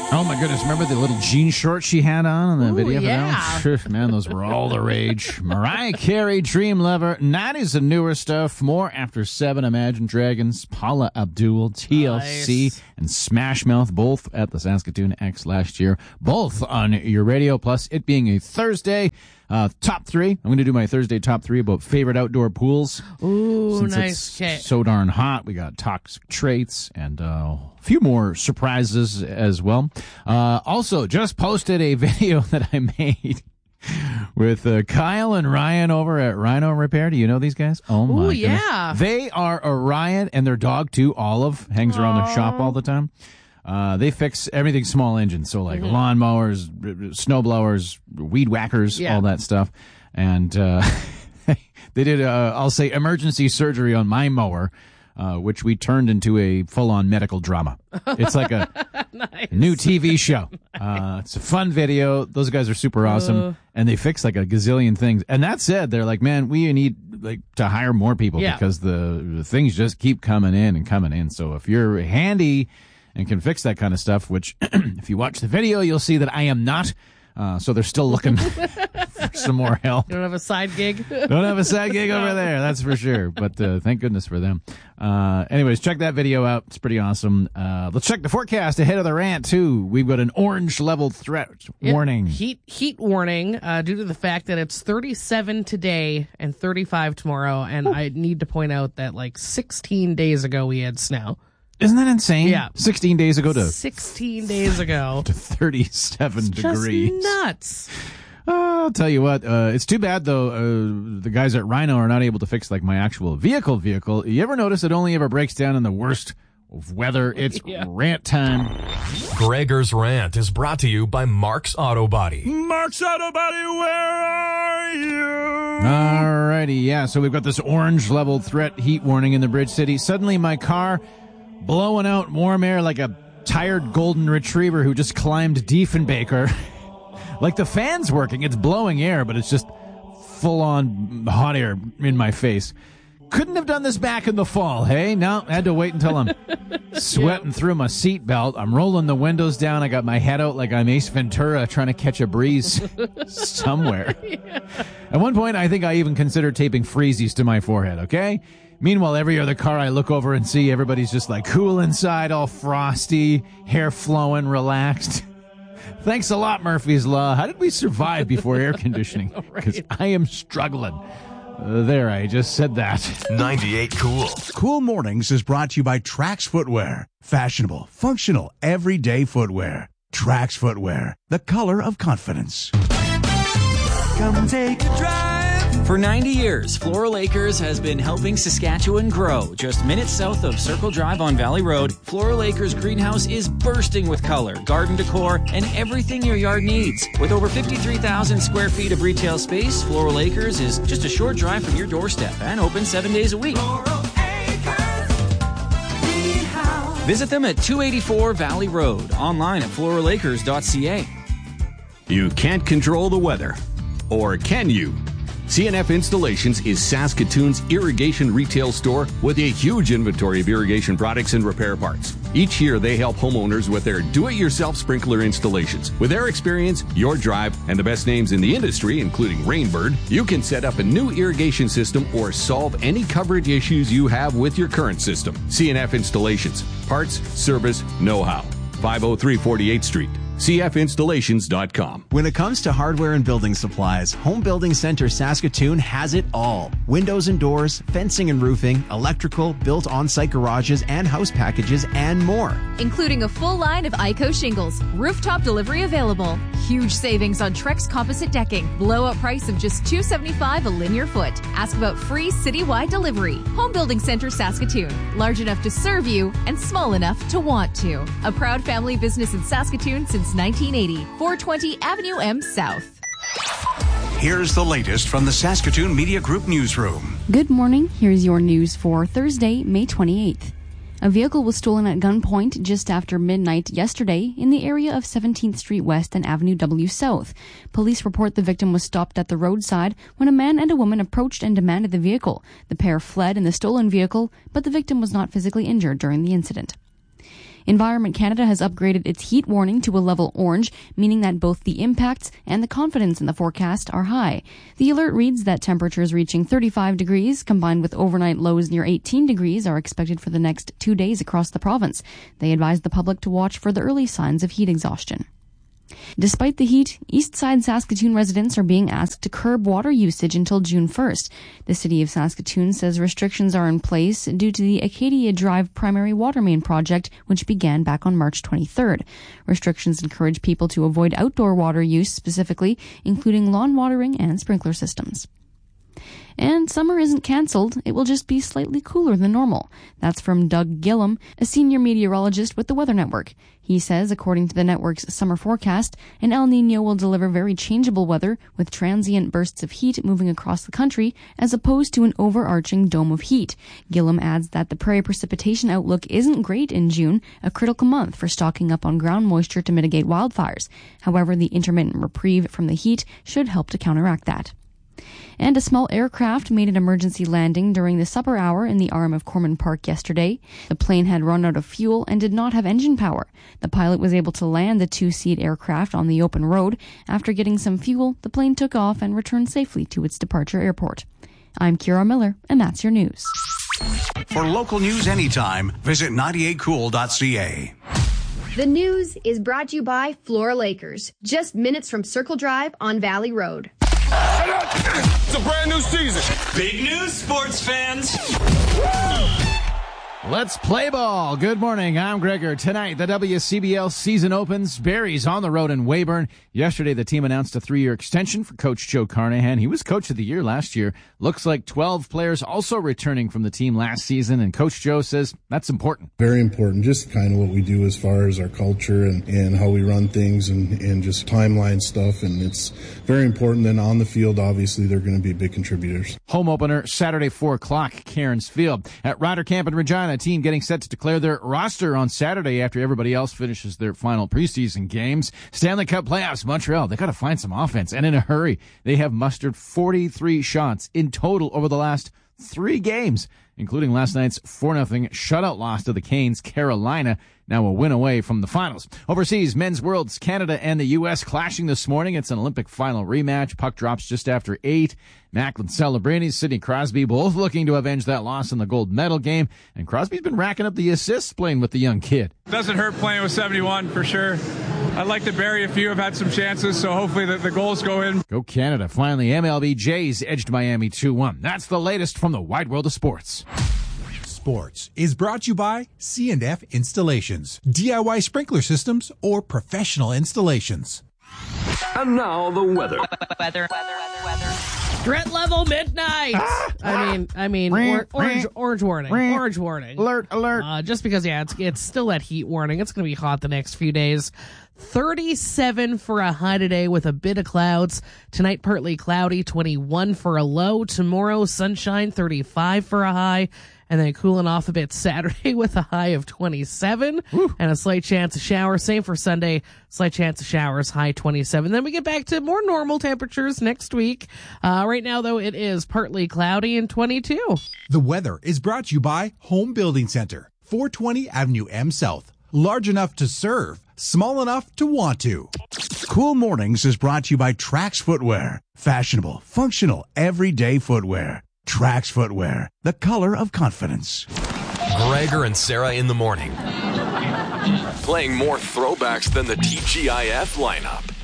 Oh, my goodness. Remember the little jean shorts she had on in the video? Yeah. Man, those were all the rage. Mariah Carey, Dream Lover. 90s and newer stuff. More after 7, Imagine Dragons, Paula Abdul, TLC, Nice. and Smash Mouth, both at the Saskatoon X last year. Both on your radio, plus it being a Thursday. Top 3. I'm going to do my Thursday top 3 about favorite outdoor pools. Ooh, Since nice. it's Okay. so darn hot, we got toxic traits and a few more surprises as well. Also, just posted a video that I made with Kyle and Ryan over at Rhino Repair. Do you know these guys? Oh, my goodness. Yeah. They are a riot, and their dog, too, Olive, hangs around the shop all the time. They fix everything small engine, so like lawnmowers, snow blowers, weed whackers, all that stuff. And they did, I'll say, emergency surgery on my mower, which we turned into a full-on medical drama. It's like a new TV show. It's a fun video. Those guys are super awesome, and they fix like a gazillion things. And that said, they're like, man, we need to hire more people because the things just keep coming in and coming in. So if you're handy and can fix that kind of stuff, which if you watch the video, you'll see that I am not. So they're still looking for some more help. You don't have a side gig? Don't have a side gig over there, that's for sure. But thank goodness for them. Anyways, check that video out. It's pretty awesome. Let's check the forecast ahead of the rant, too. We've got an orange level threat warning. Heat warning due to the fact that it's 37 today and 35 tomorrow. And I need to point out that like 16 days ago we had snow. Isn't that insane? Yeah. 16 days ago to 16 days ago. to 37 degrees. Just nuts. I'll tell you what, it's too bad, though, the guys at Rhino are not able to fix, like, my actual vehicle. You ever notice it only ever breaks down in the worst of weather? It's rant time. Gregor's Rant is brought to you by Mark's Auto Body. Mark's Auto Body, where are you? Alrighty, yeah, so we've got this orange level threat heat warning in the Bridge City. Suddenly my car blowing out warm air like a tired golden retriever who just climbed Diefenbaker. Like the fan's working, it's blowing air, but it's just full-on hot air in my face. Couldn't have done this back in the fall, hey? No, had to wait until I'm sweating through my seatbelt. I'm rolling the windows down. I got my head out like I'm Ace Ventura trying to catch a breeze somewhere. At one point, I think I even considered taping freezies to my forehead, okay? Meanwhile, every other car I look over and see, everybody's just like cool inside, all frosty, hair flowing, relaxed. Thanks a lot, Murphy's Law. How did we survive before air conditioning? Because I am struggling. There, I just said that. 98 Cool. Cool Mornings is brought to you by Trax Footwear. Fashionable, functional, everyday footwear. Trax Footwear, the color of confidence. Come take a drive. For 90 years, Floral Acres has been helping Saskatchewan grow. Just minutes south of Circle Drive on Valley Road, Floral Acres greenhouse is bursting with color, garden decor, and everything your yard needs. With over 53,000 square feet of retail space, Floral Acres is just a short drive from your doorstep and open 7 days a week. Floral Acres Greenhouse. Visit them at 284 Valley Road, online at floralacres.ca. You can't control the weather. Or can you? CNF Installations is Saskatoon's irrigation retail store with a huge inventory of irrigation products and repair parts. Each year, they help homeowners with their do-it-yourself sprinkler installations. With their experience, your drive, and the best names in the industry, including Rainbird, you can set up a new irrigation system or solve any coverage issues you have with your current system. CNF Installations. Parts, service, know-how. 503 48th Street. CFinstallations.com. When it comes to hardware and building supplies, Home Building Center Saskatoon has it all. Windows and doors, fencing and roofing, electrical, built on-site garages and house packages, and more. Including a full line of ICO shingles, rooftop delivery available, huge savings on Trex composite decking, blowout price of just $275 a linear foot. Ask about free citywide delivery. Home Building Center Saskatoon, large enough to serve you and small enough to want to. A proud family business in Saskatoon since 1980, 420 Avenue M South. Here's the latest from the Saskatoon Media Group newsroom. Good morning. Here's your news for Thursday, May 28th. A vehicle was stolen at gunpoint just after midnight yesterday in the area of 17th Street West and Avenue W South. Police report the victim was stopped at the roadside when a man and a woman approached and demanded the vehicle. The pair fled in the stolen vehicle, but the victim was not physically injured during the incident. Environment Canada has upgraded its heat warning to a level orange, meaning that both the impacts and the confidence in the forecast are high. The alert reads that temperatures reaching 35 degrees, combined with overnight lows near 18 degrees, are expected for the next 2 days across the province. They advise the public to watch for the early signs of heat exhaustion. Despite the heat, Eastside Saskatoon residents are being asked to curb water usage until June 1st. The City of Saskatoon says restrictions are in place due to the Acadia Drive primary water main project, which began back on March 23rd. Restrictions encourage people to avoid outdoor water use specifically, including lawn watering and sprinkler systems. And summer isn't cancelled, it will just be slightly cooler than normal. That's from Doug Gillum, a senior meteorologist with the Weather Network. He says, according to the network's summer forecast, an El Niño will deliver very changeable weather with transient bursts of heat moving across the country as opposed to an overarching dome of heat. Gillum adds that the prairie precipitation outlook isn't great in June, a critical month for stocking up on ground moisture to mitigate wildfires. However, the intermittent reprieve from the heat should help to counteract that. And a small aircraft made an emergency landing during the supper hour in the arm of Corman Park yesterday. The plane had run out of fuel and did not have engine power. The pilot was able to land the two-seat aircraft on the open road. After getting some fuel, the plane took off and returned safely to its departure airport. I'm Kira Miller, and that's your news. For local news anytime, visit 98cool.ca. The news is brought to you by Floral Acres, just minutes from Circle Drive on Valley Road. It's a brand new season. Big news, sports fans. Let's play ball. Good morning. I'm Gregor. Tonight, the WCBL season opens. Barry's on the road in Weyburn. Yesterday, the team announced a 3-year extension for Coach Joe Carnahan. He was Coach of the Year last year. Looks like 12 players also returning from the team last season, and Coach Joe says that's important. Very important. Just kind of what we do as far as our culture and how we run things and just timeline stuff, and it's very important. Then on the field, obviously, they're going to be big contributors. Home opener, Saturday, 4 o'clock, Cairns Field. At Ryder Camp in Regina, a team getting set to declare their roster on Saturday after everybody else finishes their final preseason games. Stanley Cup playoffs, Montreal, they got to find some offense, and in a hurry. They have mustered 43 shots in total over the last 3 games, including last night's 4-0 shutout loss to the Canes. Carolina now a win away from the finals. Overseas, Men's Worlds, Canada and the U.S. clashing this morning. It's an Olympic final rematch. Puck drops just after 8. Macklin Celebrini, Sidney Crosby, both looking to avenge that loss in the gold medal game. And Crosby's been racking up the assists playing with the young kid. Doesn't hurt playing with 71 for sure. I'd like to bury a few. I've had some chances, so hopefully the goals go in. Go Canada. Finally, MLB Jays edged Miami 2-1. That's the latest from the wide world of sports. Sports is brought to you by C&F Installations, DIY sprinkler systems, or professional installations. And now the weather. Threat level midnight. I mean, orange warning. Orange warning. Alert. Just because, it's still that heat warning. It's going to be hot the next few days. 37 for a high today with a bit of clouds. Tonight, partly cloudy, 21 for a low. Tomorrow, sunshine, 35 for a high. And then cooling off a bit Saturday with a high of 27. Woo. And a slight chance of showers. Same for Sunday, slight chance of showers, high 27. Then we get back to more normal temperatures next week. Right now, though, it is partly cloudy and 22. The weather is brought to you by Home Building Center, 420 Avenue M South. Large enough to serve, small enough to want to. Cool Mornings is brought to you by Trax Footwear. Fashionable, functional, everyday footwear. Trax Footwear, the color of confidence. Gregor and Sarah in the morning. Playing more throwbacks than the TGIF lineup.